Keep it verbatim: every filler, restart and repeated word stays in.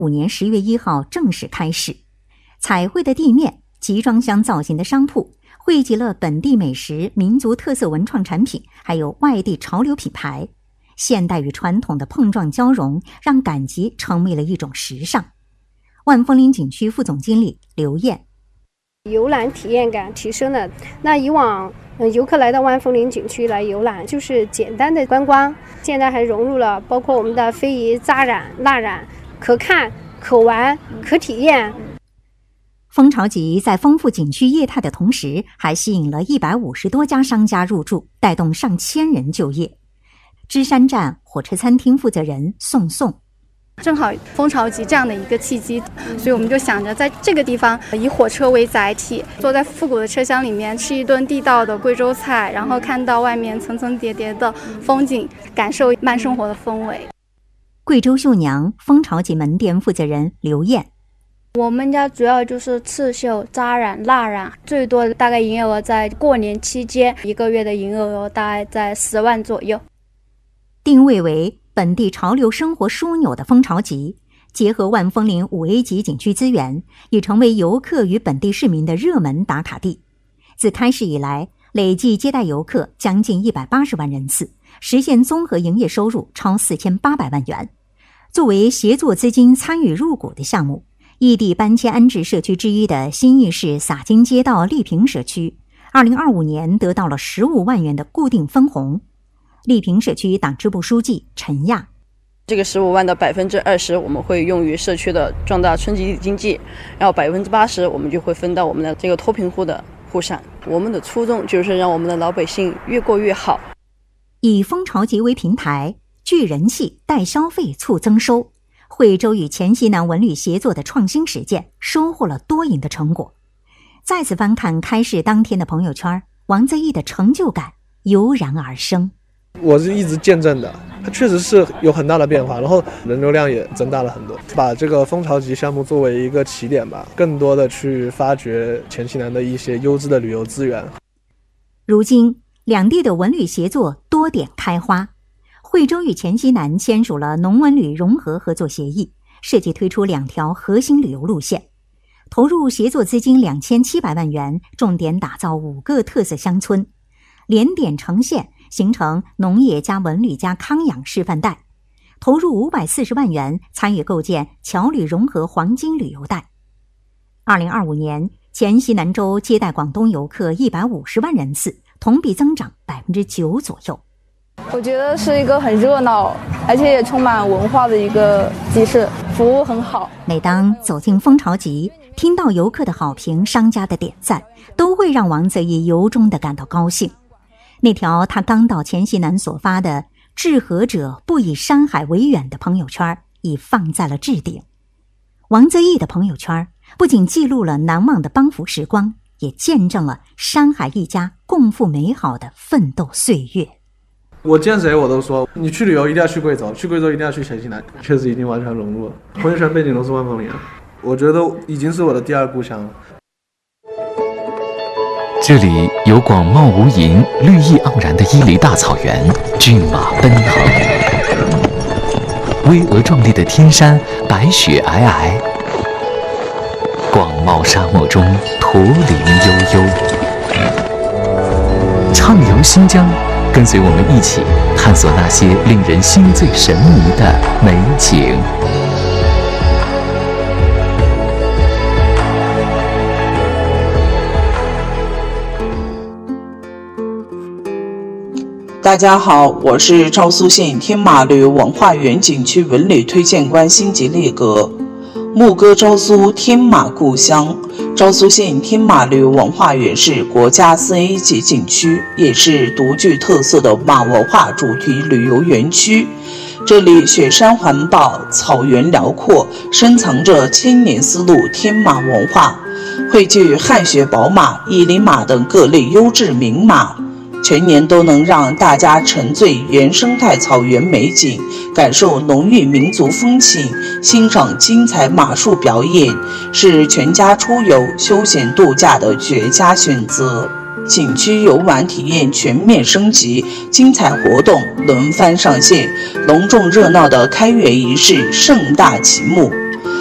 五年十月一号正式开始。彩绘的地面、集装箱造型的商铺，汇集了本地美食、民族特色文创产品，还有外地潮流品牌。现代与传统的碰撞交融，让赶集成为了一种时尚。万枫林景区副总经理刘燕， 游览体验感提升了。那以往嗯，游客来到万枫林景区来游览就是简单的观光，现在还融入了包括我们的非遗扎染、蜡染，可看、可玩、可体验。 蜂巢集在丰富景区业态的同时，还吸引了一百五十多家商家入驻，带动上千人就业。芝山站火车餐厅负责人宋宋， 正好蜂巢集这样的一个契机，所以我们就想着在这个地方以火车为载体，坐在复古的车厢里面吃一顿地道的贵州菜，然后看到外面层层叠叠的风景，感受慢生活的氛围。 贵州绣娘蜂巢集门店负责人刘燕， 我们家主要就是刺绣、扎染、蜡染，最多大概营业额在过年期间，一个月的营业额大概在十万左右。 定位为本地潮流生活枢纽的蜂巢集，结合万枫林五 A 级景区资源，已成为游客与本地市民的热门打卡地。自开始以来，累计接待游客将近一百八十万人次，实现综合营业收入超四千八百万元。作为协作资金参与入股的项目，异地搬迁安置社区之一的新义市洒金街道丽平社区，二零二五年得到了十五万元的固定分红。丽平社区党支部书记陈亚， 这个十五万的百分之二十我们会用于社区的壮大村集体经济，然后百分之八十我们就会分到我们的这个脱贫户的户上。我们的初衷就是让我们的老百姓越过越好。 以蜂巢集为平台，聚人气、带消费、促增收。惠州与黔西南文旅协作的创新实践，收获了多赢的成果。再次翻看开市当天的朋友圈，王泽义的成就感油然而生。 我是一直见证的，它确实是有很大的变化，然后人流量也增大了很多。把这个蜂巢集项目作为一个起点吧，更多的去发掘黔西南的一些优质的旅游资源。 如今两地的文旅协作多点开花，惠州与黔西南签署了农文旅融合合作协议，设计推出两条核心旅游路线，投入协作资金两千七百万元，重点打造五个特色乡村，连点呈现，形成农业加文旅加康养示范带，投入五百四十万元，参与构建侨旅融合黄金旅游带。二零二五年，黔西南州接待广东游客一百五十万人次，同比增长百分之九左右。 我觉得是一个很热闹，而且也充满文化的一个集市，服务很好。 每当走进蜂巢集，听到游客的好评、商家的点赞，都会让王泽义由衷地感到高兴。那条他刚到黔西南所发的“治河者不以山海为远”的朋友圈已放在了置顶。王泽义的朋友圈不仅记录了难忘的帮扶时光，也见证了山海一家共赴美好的奋斗岁月。 我见谁我都说，你去旅游一定要去贵州，去贵州一定要去黔西南，确实已经完全融入了。朋友圈背景都是万枫林，我觉得已经是我的第二故乡了。 这里有广袤无垠、绿意盎然的伊犁大草原，骏马奔腾；巍峨壮丽的天山，白雪皑皑；广袤沙漠中，驼铃悠悠。畅游新疆，跟随我们一起探索那些令人心醉神迷的美景。 大家好，我是昭苏县天马旅文化园景区文旅推荐官辛吉列格。牧歌昭苏天马故乡，昭苏县天马旅文化园是国家四 A 级景区，也是独具特色的马文化主题旅游园区。这里雪山环抱，草原辽阔，深藏着千年丝路天马文化，汇聚汗血宝马、伊犁马等各类优质名马，全年都能让大家沉醉原生态草原美景，感受浓郁民族风情，欣赏精彩马术表演，是全家出游休闲度假的绝佳选择。景区游玩体验全面升级，精彩活动轮番上线，隆重热闹的开园仪式盛大启幕。